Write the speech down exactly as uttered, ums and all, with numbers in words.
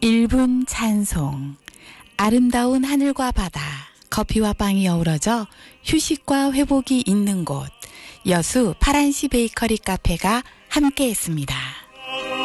일 분 찬송. 아름다운 하늘과 바다, 커피와 빵이 어우러져 휴식과 회복이 있는 곳, 여수 파란시 베이커리 카페가 함께했습니다.